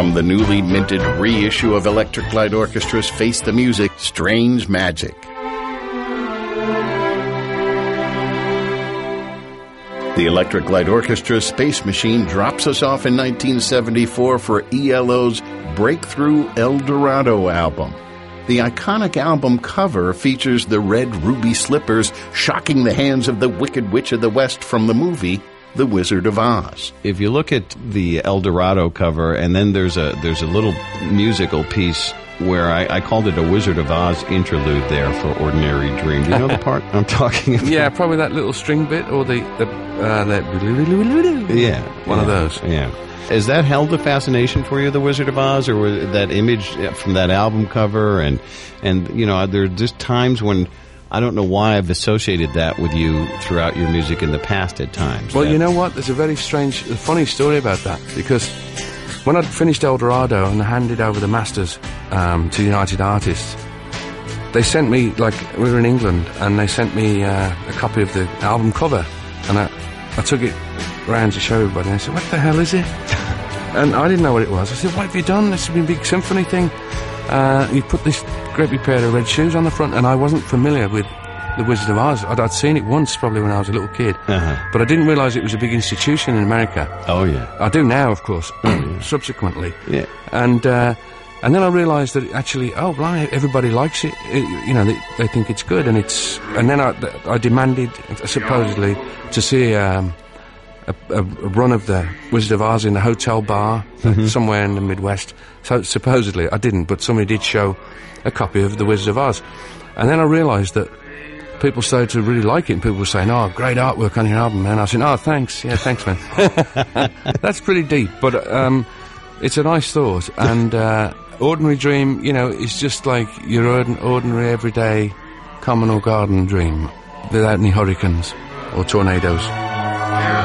From the newly minted reissue of Electric Light Orchestra's Face the Music, Strange Magic. The Electric Light Orchestra's Space Machine drops us off in 1974 for ELO's breakthrough El Dorado album. The iconic album cover features the red ruby slippers shocking the hands of the Wicked Witch of the West from the movie The Wizard of Oz. If you look at the El Dorado cover, and then there's a little musical piece where I called it a Wizard of Oz interlude there for Ordinary Dream. Do you know the part I'm talking about? Yeah, probably that little string bit or the one of those. Yeah. Has that held a fascination for you, The Wizard of Oz, or was that image from that album cover? And you know, there are just times when I don't know why I've associated that with you throughout your music in the past at times. Well, you know what? There's a very funny story about that, because when I'd finished El Dorado and handed over the masters to United Artists, they sent me, like, we were in England, and they sent me a copy of the album cover, and I took it round to show everybody, and I said, what the hell is it? And I didn't know what it was. I said, what have you done? This has been a big symphony thing. You put this great big pair of red shoes on the front, and I wasn't familiar with The Wizard of Oz. I'd seen it once, probably when I was a little kid, but I didn't realise it was a big institution in America. Oh, yeah. I do now, of course, subsequently. Yeah. And then I realised that actually, oh, blimey, everybody likes it. You know, they think it's good, and then I demanded, supposedly, to see a run of The Wizard of Oz in a hotel bar somewhere in the Midwest. So supposedly, I didn't, but somebody did show a copy of The Wizard of Oz. And then I realised that people started to really like it, and people were saying, oh, great artwork on your album, man. I said, oh, thanks. Yeah, thanks, man. That's pretty deep, but it's a nice thought. And Ordinary Dream, you know, is just like your ordinary, everyday, common or garden dream without any hurricanes or tornadoes.